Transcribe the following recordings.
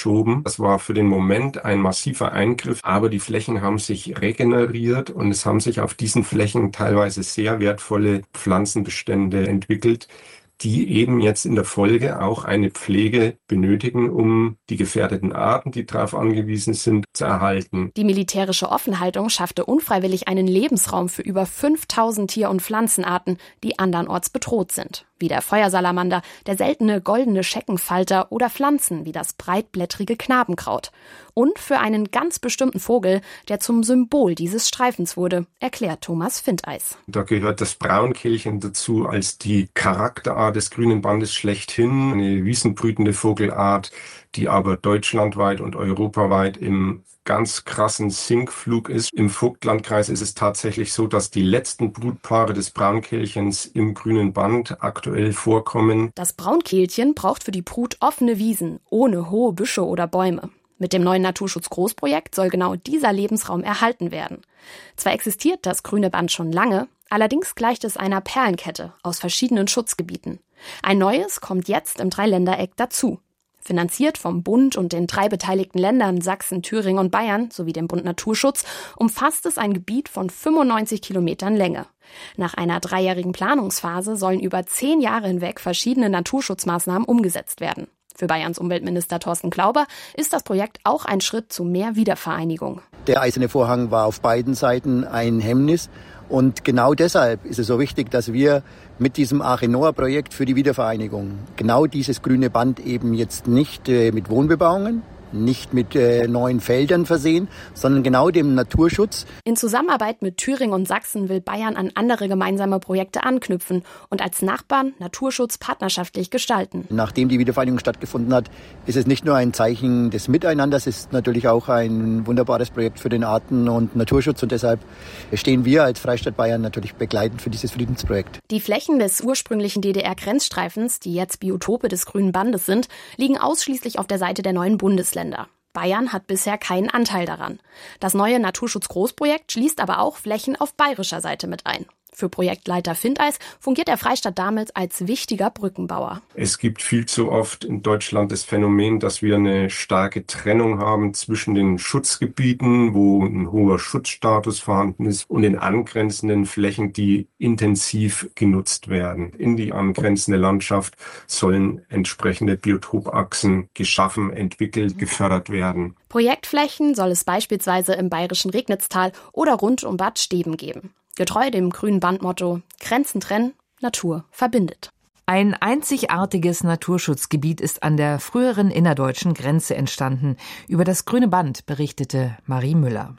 verschoben. Das war für den Moment ein massiver Eingriff, aber die Flächen haben sich regeneriert und es haben sich auf diesen Flächen teilweise sehr wertvolle Pflanzenbestände entwickelt, die eben jetzt in der Folge auch eine Pflege benötigen, um die gefährdeten Arten, die darauf angewiesen sind, zu erhalten. Die militärische Offenhaltung schaffte unfreiwillig einen Lebensraum für über 5000 Tier- und Pflanzenarten, die andernorts bedroht sind, wie der Feuersalamander, der seltene goldene Scheckenfalter oder Pflanzen wie das breitblättrige Knabenkraut. Und für einen ganz bestimmten Vogel, der zum Symbol dieses Streifens wurde, erklärt Thomas Findeis. Da gehört das Braunkehlchen dazu als die Charakterart des grünen Bandes schlechthin, eine wiesenbrütende Vogelart, die aber deutschlandweit und europaweit im ganz krassen Sinkflug ist. Im Vogtlandkreis ist es tatsächlich so, dass die letzten Brutpaare des Braunkehlchens im grünen Band aktuell vorkommen. Das Braunkehlchen braucht für die Brut offene Wiesen, ohne hohe Büsche oder Bäume. Mit dem neuen Naturschutz-Großprojekt soll genau dieser Lebensraum erhalten werden. Zwar existiert das grüne Band schon lange, allerdings gleicht es einer Perlenkette aus verschiedenen Schutzgebieten. Ein neues kommt jetzt im Dreiländereck dazu. Finanziert vom Bund und den 3 beteiligten Ländern Sachsen, Thüringen und Bayern sowie dem Bund Naturschutz umfasst es ein Gebiet von 95 Kilometern Länge. Nach einer 3-jährigen Planungsphase sollen über 10 Jahre hinweg verschiedene Naturschutzmaßnahmen umgesetzt werden. Für Bayerns Umweltminister Thorsten Glauber ist das Projekt auch ein Schritt zu mehr Wiedervereinigung. Der eiserne Vorhang war auf beiden Seiten ein Hemmnis. Und genau deshalb ist es so wichtig, dass wir mit diesem Arche Noah Projekt für die Wiedervereinigung genau dieses grüne Band eben jetzt nicht mit Wohnbebauungen, nicht mit neuen Feldern versehen, sondern genau dem Naturschutz. In Zusammenarbeit mit Thüringen und Sachsen will Bayern an andere gemeinsame Projekte anknüpfen und als Nachbarn Naturschutz partnerschaftlich gestalten. Nachdem die Wiedervereinigung stattgefunden hat, ist es nicht nur ein Zeichen des Miteinanders, es ist natürlich auch ein wunderbares Projekt für den Arten- und Naturschutz und deshalb stehen wir als Freistaat Bayern natürlich begleitend für dieses Friedensprojekt. Die Flächen des ursprünglichen DDR-Grenzstreifens, die jetzt Biotope des grünen Bandes sind, liegen ausschließlich auf der Seite der neuen Bundesländer. Bayern hat bisher keinen Anteil daran. Das neue Naturschutz-Großprojekt schließt aber auch Flächen auf bayerischer Seite mit ein. Für Projektleiter Findeis fungiert der Freistaat damit als wichtiger Brückenbauer. Es gibt viel zu oft in Deutschland das Phänomen, dass wir eine starke Trennung haben zwischen den Schutzgebieten, wo ein hoher Schutzstatus vorhanden ist, und den angrenzenden Flächen, die intensiv genutzt werden. In die angrenzende Landschaft sollen entsprechende Biotopachsen geschaffen, entwickelt, gefördert werden. Projektflächen soll es beispielsweise im bayerischen Regnitztal oder rund um Bad Steben geben. Getreu dem grünen Bandmotto Grenzen trennen, Natur verbindet. Ein einzigartiges Naturschutzgebiet ist an der früheren innerdeutschen Grenze entstanden. Über das grüne Band berichtete Marie Müller.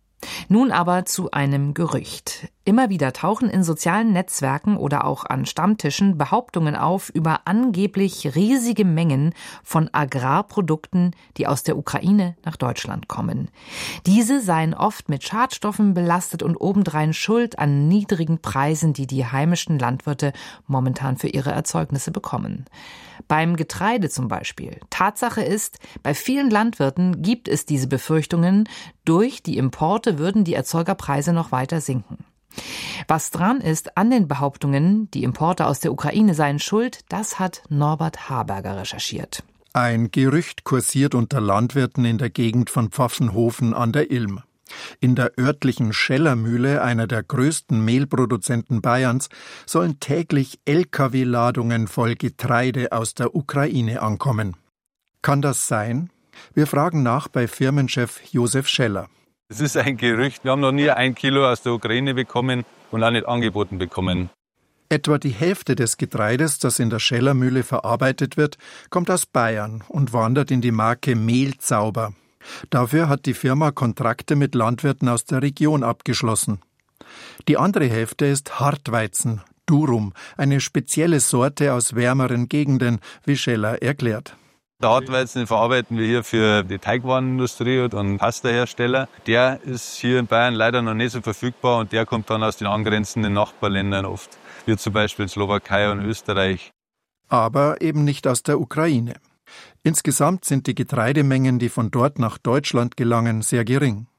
Nun aber zu einem Gerücht. Immer wieder tauchen in sozialen Netzwerken oder auch an Stammtischen Behauptungen auf über angeblich riesige Mengen von Agrarprodukten, die aus der Ukraine nach Deutschland kommen. Diese seien oft mit Schadstoffen belastet und obendrein schuld an niedrigen Preisen, die die heimischen Landwirte momentan für ihre Erzeugnisse bekommen. Beim Getreide zum Beispiel. Tatsache ist, bei vielen Landwirten gibt es diese Befürchtungen, durch die Importe würden die Erzeugerpreise noch weiter sinken. Was dran ist an den Behauptungen, die Importe aus der Ukraine seien schuld, das hat Norbert Haberger recherchiert. Ein Gerücht kursiert unter Landwirten in der Gegend von Pfaffenhofen an der Ilm. In der örtlichen Schellermühle, einer der größten Mehlproduzenten Bayerns, sollen täglich Lkw-Ladungen voll Getreide aus der Ukraine ankommen. Kann das sein? Wir fragen nach bei Firmenchef Josef Scheller. Es ist ein Gerücht. Wir haben noch nie 1 Kilo aus der Ukraine bekommen und auch nicht angeboten bekommen. Etwa die Hälfte des Getreides, das in der Schellermühle verarbeitet wird, kommt aus Bayern und wandert in die Marke Mehlzauber. Dafür hat die Firma Kontrakte mit Landwirten aus der Region abgeschlossen. Die andere Hälfte ist Hartweizen, Durum, eine spezielle Sorte aus wärmeren Gegenden, wie Scheller erklärt. Der Hartweizen verarbeiten wir hier für die Teigwarenindustrie und Pastahersteller. Der ist hier in Bayern leider noch nicht so verfügbar und der kommt dann aus den angrenzenden Nachbarländern oft, wie zum Beispiel Slowakei und Österreich. Aber eben nicht aus der Ukraine. Insgesamt sind die Getreidemengen, die von dort nach Deutschland gelangen, sehr gering.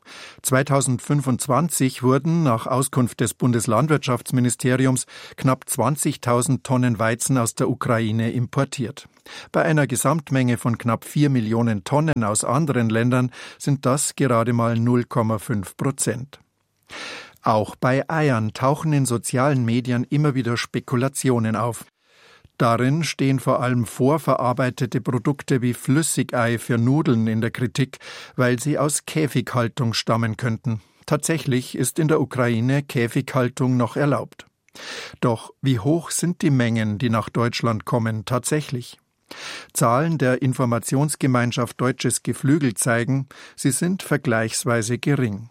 2025 wurden nach Auskunft des Bundeslandwirtschaftsministeriums knapp 20.000 Tonnen Weizen aus der Ukraine importiert. Bei einer Gesamtmenge von knapp 4 Millionen Tonnen aus anderen Ländern sind das gerade mal 0,5%. Auch bei Eiern tauchen in sozialen Medien immer wieder Spekulationen auf. Darin stehen vor allem vorverarbeitete Produkte wie Flüssigei für Nudeln in der Kritik, weil sie aus Käfighaltung stammen könnten. Tatsächlich ist in der Ukraine Käfighaltung noch erlaubt. Doch wie hoch sind die Mengen, die nach Deutschland kommen, tatsächlich? Zahlen der Informationsgemeinschaft Deutsches Geflügel zeigen, sie sind vergleichsweise gering.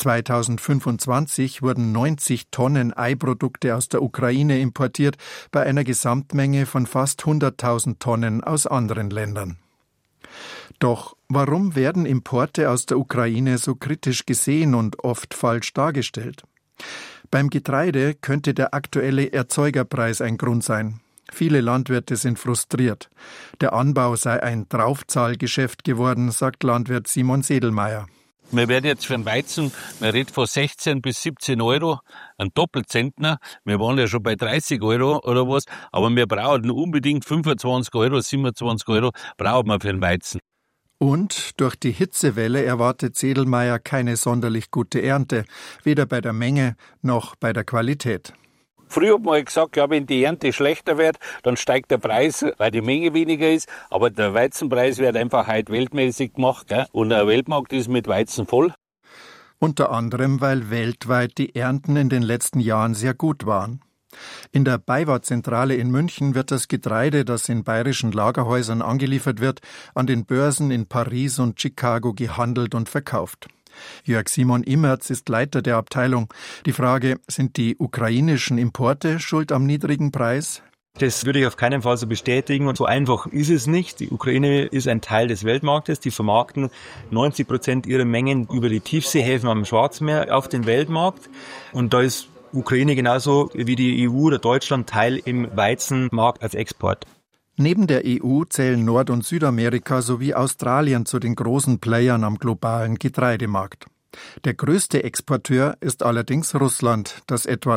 2025 wurden 90 Tonnen Eiprodukte aus der Ukraine importiert, bei einer Gesamtmenge von fast 100.000 Tonnen aus anderen Ländern. Doch warum werden Importe aus der Ukraine so kritisch gesehen und oft falsch dargestellt? Beim Getreide könnte der aktuelle Erzeugerpreis ein Grund sein. Viele Landwirte sind frustriert. Der Anbau sei ein Draufzahlgeschäft geworden, sagt Landwirt Simon Sedelmeier. Wir werden jetzt für den Weizen, man redet von 16 bis 17 Euro, ein Doppelzentner. Wir waren ja schon bei 30 Euro oder was, aber wir brauchen unbedingt 25 Euro, 27 Euro brauchen wir für den Weizen. Und durch die Hitzewelle erwartet Sedelmeier keine sonderlich gute Ernte, weder bei der Menge noch bei der Qualität. Früher hat man gesagt, ja, wenn die Ernte schlechter wird, dann steigt der Preis, weil die Menge weniger ist. Aber der Weizenpreis wird einfach heute weltmäßig gemacht, gell? Und der Weltmarkt ist mit Weizen voll. Unter anderem, weil weltweit die Ernten in den letzten Jahren sehr gut waren. In der BayWa-Zentrale in München wird das Getreide, das in bayerischen Lagerhäusern angeliefert wird, an den Börsen in Paris und Chicago gehandelt und verkauft. Jörg Simon Immerz ist Leiter der Abteilung. Die Frage, sind die ukrainischen Importe schuld am niedrigen Preis? Das würde ich auf keinen Fall so bestätigen und so einfach ist es nicht. Die Ukraine ist ein Teil des Weltmarktes. Die vermarkten 90% ihrer Mengen über die Tiefseehäfen am Schwarzmeer auf den Weltmarkt. Und da ist Ukraine genauso wie die EU oder Deutschland Teil im Weizenmarkt als Export. Neben der EU zählen Nord- und Südamerika sowie Australien zu den großen Playern am globalen Getreidemarkt. Der größte Exporteur ist allerdings Russland, das etwa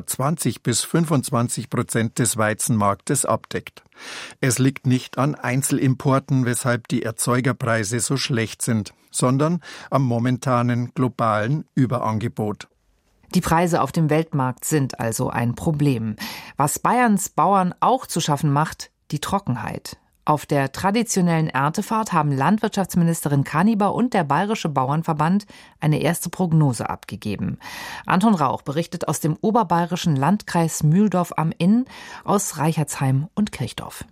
20-25% des Weizenmarktes abdeckt. Es liegt nicht an Einzelimporten, weshalb die Erzeugerpreise so schlecht sind, sondern am momentanen globalen Überangebot. Die Preise auf dem Weltmarkt sind also ein Problem. Was Bayerns Bauern auch zu schaffen macht, die Trockenheit. Auf der traditionellen Erntefahrt haben Landwirtschaftsministerin Kaniber und der Bayerische Bauernverband eine erste Prognose abgegeben. Anton Rauch berichtet aus dem oberbayerischen Landkreis Mühldorf am Inn, aus Reichertsheim und Kirchdorf.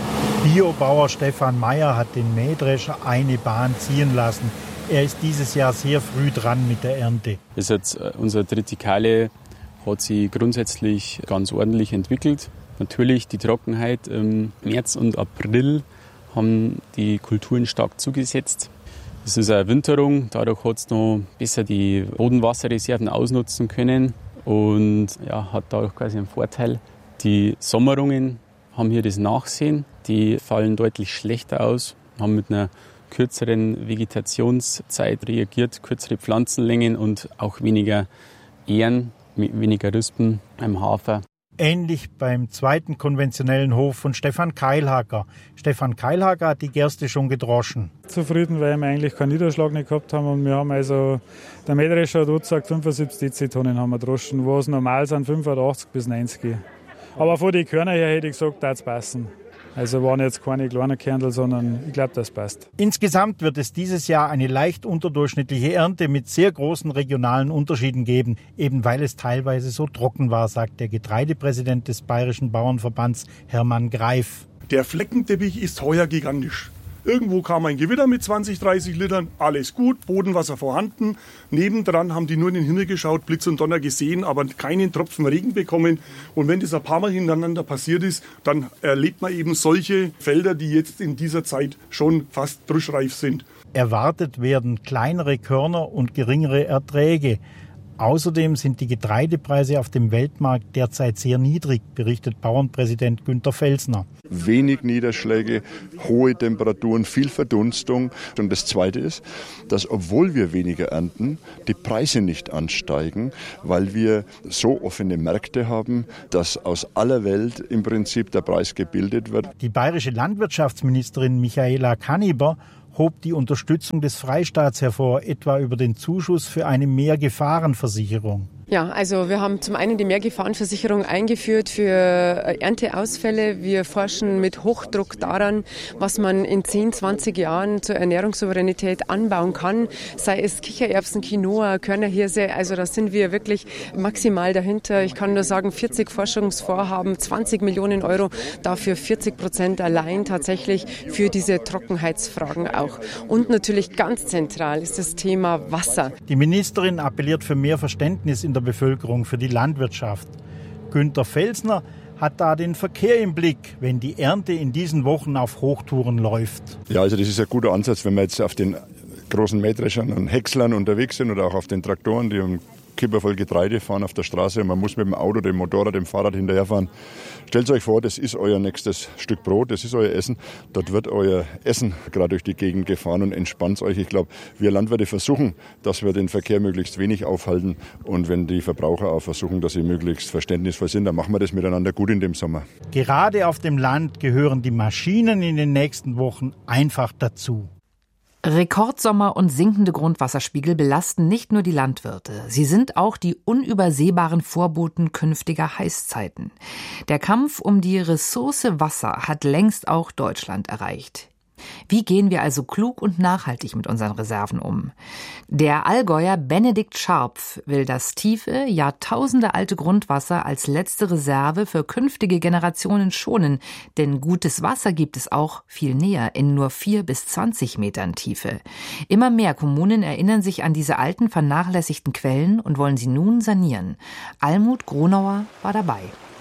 Biobauer Stefan Meyer hat den Mähdrescher eine Bahn ziehen lassen. Er ist dieses Jahr sehr früh dran mit der Ernte. Das jetzt, unsere Tritikale hat sich grundsätzlich ganz ordentlich entwickelt. Natürlich die Trockenheit im März und April haben die Kulturen stark zugesetzt. Es ist eine Winterung, dadurch hat es noch besser die Bodenwasserreserven ausnutzen können und ja, hat dadurch quasi einen Vorteil. Die Sommerungen haben hier das Nachsehen, die fallen deutlich schlechter aus, haben mit einer kürzeren Vegetationszeit reagiert, kürzere Pflanzenlängen und auch weniger Ähren, weniger Rispen beim Hafer. Ähnlich beim zweiten konventionellen Hof von Stefan Keilhacker. Stefan Keilhacker hat die Gerste schon gedroschen. Zufrieden, weil wir eigentlich keinen Niederschlag nicht gehabt haben. Und wir haben also, der Mähdrescher hat gesagt, 75 Dezitonnen haben wir gedroschen, was normal sind 85 bis 90. Aber von den Körner her hätte ich gesagt, das passen. Also waren jetzt keine kleinen Kernel, sondern ich glaube, das passt. Insgesamt wird es dieses Jahr eine leicht unterdurchschnittliche Ernte mit sehr großen regionalen Unterschieden geben, eben weil es teilweise so trocken war, sagt der Getreidepräsident des Bayerischen Bauernverbands Hermann Greif. Der Fleckenteppich ist heuer gigantisch. Irgendwo kam ein Gewitter mit 20, 30 Litern, alles gut, Bodenwasser vorhanden. Nebendran haben die nur in den Himmel geschaut, Blitz und Donner gesehen, aber keinen Tropfen Regen bekommen. Und wenn das ein paar Mal hintereinander passiert ist, dann erlebt man eben solche Felder, die jetzt in dieser Zeit schon fast druschreif sind. Erwartet werden kleinere Körner und geringere Erträge. Außerdem sind die Getreidepreise auf dem Weltmarkt derzeit sehr niedrig, berichtet Bauernpräsident Günter Felsner. Wenig Niederschläge, hohe Temperaturen, viel Verdunstung. Und das Zweite ist, dass obwohl wir weniger ernten, die Preise nicht ansteigen, weil wir so offene Märkte haben, dass aus aller Welt im Prinzip der Preis gebildet wird. Die bayerische Landwirtschaftsministerin Michaela Kanniber hob die Unterstützung des Freistaats hervor, etwa über den Zuschuss für eine Mehrgefahrenversicherung. Ja, also wir haben zum einen die Mehrgefahrenversicherung eingeführt für Ernteausfälle. Wir forschen mit Hochdruck daran, was man in 10, 20 Jahren zur Ernährungssouveränität anbauen kann. Sei es Kichererbsen, Quinoa, Körnerhirse. Also da sind wir wirklich maximal dahinter. Ich kann nur sagen, 40 Forschungsvorhaben, 20 Millionen Euro, dafür 40% allein tatsächlich für diese Trockenheitsfragen auch. Und natürlich ganz zentral ist das Thema Wasser. Die Ministerin appelliert für mehr Verständnis in der Bevölkerung für die Landwirtschaft. Günter Felsner hat da den Verkehr im Blick, wenn die Ernte in diesen Wochen auf Hochtouren läuft. Ja, also das ist ein guter Ansatz, wenn wir jetzt auf den großen Mähdreschern und Häckslern unterwegs sind oder auch auf den Traktoren, die um Kipper voll Getreide fahren auf der Straße und man muss mit dem Auto, dem Motorrad, dem Fahrrad hinterherfahren. Stellt euch vor, das ist euer nächstes Stück Brot, das ist euer Essen. Dort wird euer Essen gerade durch die Gegend gefahren und entspannt euch. Ich glaube, wir Landwirte versuchen, dass wir den Verkehr möglichst wenig aufhalten. Und wenn die Verbraucher auch versuchen, dass sie möglichst verständnisvoll sind, dann machen wir das miteinander gut in dem Sommer. Gerade auf dem Land gehören die Maschinen in den nächsten Wochen einfach dazu. Rekordsommer und sinkende Grundwasserspiegel belasten nicht nur die Landwirte. Sie sind auch die unübersehbaren Vorboten künftiger Heißzeiten. Der Kampf um die Ressource Wasser hat längst auch Deutschland erreicht. Wie gehen wir also klug und nachhaltig mit unseren Reserven um? Der Allgäuer Benedikt Scharpf will das tiefe, jahrtausendealte Grundwasser als letzte Reserve für künftige Generationen schonen. Denn gutes Wasser gibt es auch viel näher, in nur 4 bis 20 Metern Tiefe. Immer mehr Kommunen erinnern sich an diese alten, vernachlässigten Quellen und wollen sie nun sanieren. Almut Gronauer war dabei.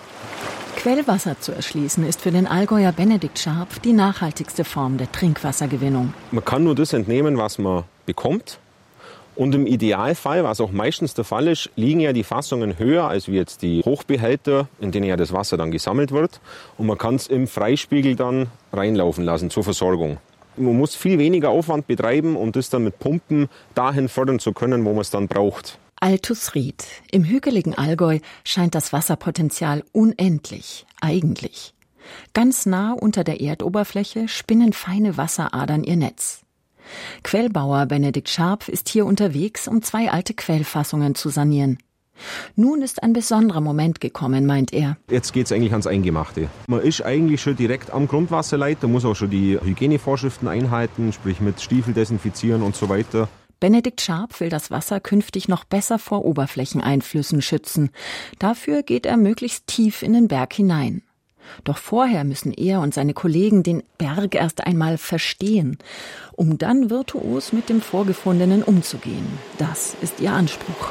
Quellwasser zu erschließen ist für den Allgäuer Benedikt Scharpf die nachhaltigste Form der Trinkwassergewinnung. Man kann nur das entnehmen, was man bekommt. Und im Idealfall, was auch meistens der Fall ist, liegen ja die Fassungen höher als wie jetzt die Hochbehälter, in denen ja das Wasser dann gesammelt wird. Und man kann es im Freispiegel dann reinlaufen lassen zur Versorgung. Man muss viel weniger Aufwand betreiben, um das dann mit Pumpen dahin fördern zu können, wo man es dann braucht. Altus Ried. Im hügeligen Allgäu scheint das Wasserpotenzial unendlich, eigentlich. Ganz nah unter der Erdoberfläche spinnen feine Wasseradern ihr Netz. Quellbauer Benedikt Scharpf ist hier unterwegs, um 2 alte Quellfassungen zu sanieren. Nun ist ein besonderer Moment gekommen, meint er. Jetzt geht es eigentlich ans Eingemachte. Man ist eigentlich schon direkt am Grundwasserleit, da muss auch schon die Hygienevorschriften einhalten, sprich mit Stiefel desinfizieren und so weiter. Benedikt Scharpf will das Wasser künftig noch besser vor Oberflächeneinflüssen schützen. Dafür geht er möglichst tief in den Berg hinein. Doch vorher müssen er und seine Kollegen den Berg erst einmal verstehen, um dann virtuos mit dem Vorgefundenen umzugehen. Das ist ihr Anspruch.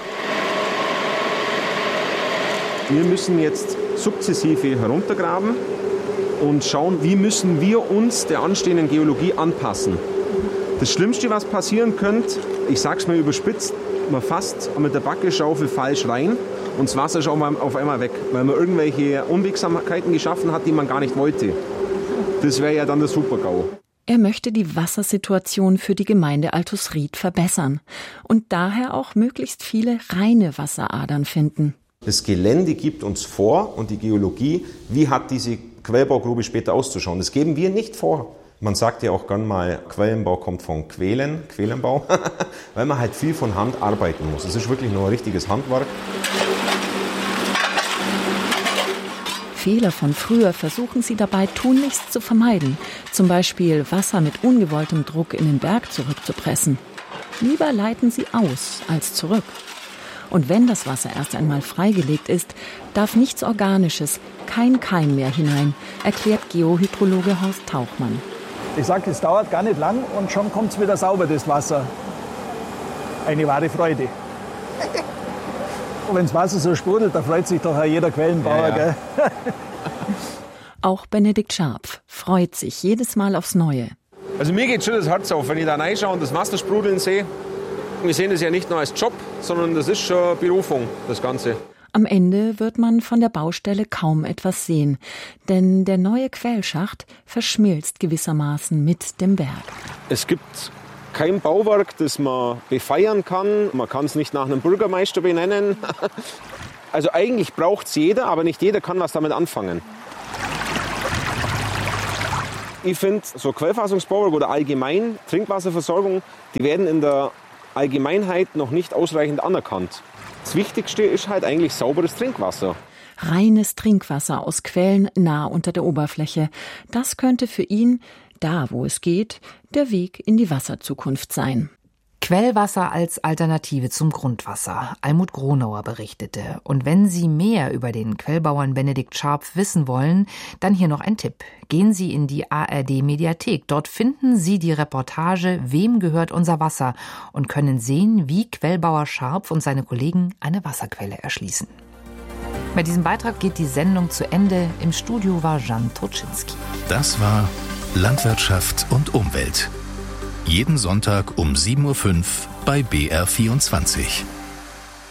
Wir müssen jetzt sukzessive heruntergraben und schauen, wie müssen wir uns der anstehenden Geologie anpassen. Das Schlimmste, was passieren könnte, ich sag's mal überspitzt, man fasst mit der Backeschaufel falsch rein und das Wasser ist auf einmal weg, weil man irgendwelche Unwegsamkeiten geschaffen hat, die man gar nicht wollte. Das wäre ja dann der Super-GAU. Er möchte die Wassersituation für die Gemeinde Altus Ried verbessern und daher auch möglichst viele reine Wasseradern finden. Das Gelände gibt uns vor und die Geologie, wie hat diese Quellbaugrube später auszuschauen. Das geben wir nicht vor. Man sagt ja auch gern mal, Quellenbau kommt von Quelenbau, weil man halt viel von Hand arbeiten muss. Es ist wirklich nur ein richtiges Handwerk. Fehler von früher versuchen sie dabei tunlichst zu vermeiden. Zum Beispiel Wasser mit ungewolltem Druck in den Berg zurückzupressen. Lieber leiten sie aus als zurück. Und wenn das Wasser erst einmal freigelegt ist, darf nichts Organisches, kein Keim mehr hinein, erklärt Geohydrologe Horst Tauchmann. Ich sage, es dauert gar nicht lang und schon kommt es wieder sauber, das Wasser. Eine wahre Freude. Und wenn das Wasser so sprudelt, da freut sich doch auch jeder Quellenbauer. Ja. Gell? Auch Benedikt Scharpf freut sich jedes Mal aufs Neue. Also mir geht schon das Herz auf, wenn ich da reinschaue und das Wasser sprudeln sehe. Wir sehen das ja nicht nur als Job, sondern das ist schon Berufung, das Ganze. Am Ende wird man von der Baustelle kaum etwas sehen, denn der neue Quellschacht verschmilzt gewissermaßen mit dem Berg. Es gibt kein Bauwerk, das man befeiern kann. Man kann es nicht nach einem Bürgermeister benennen. Also eigentlich braucht es jeder, aber nicht jeder kann was damit anfangen. Ich finde, so Quellfassungsbauwerk oder allgemein Trinkwasserversorgung, die werden in der Allgemeinheit noch nicht ausreichend anerkannt. Das Wichtigste ist halt eigentlich sauberes Trinkwasser. Reines Trinkwasser aus Quellen nah unter der Oberfläche. Das könnte für ihn, da wo es geht, der Weg in die Wasserzukunft sein. Quellwasser als Alternative zum Grundwasser. Almut Gronauer berichtete. Und wenn Sie mehr über den Quellbauern Benedikt Scharpf wissen wollen, dann hier noch ein Tipp. Gehen Sie in die ARD-Mediathek. Dort finden Sie die Reportage »Wem gehört unser Wasser?« und können sehen, wie Quellbauer Scharpf und seine Kollegen eine Wasserquelle erschließen. Bei diesem Beitrag geht die Sendung zu Ende. Im Studio war Jan Toczynski. Das war Landwirtschaft und Umwelt. Jeden Sonntag um 7:05 Uhr bei BR24.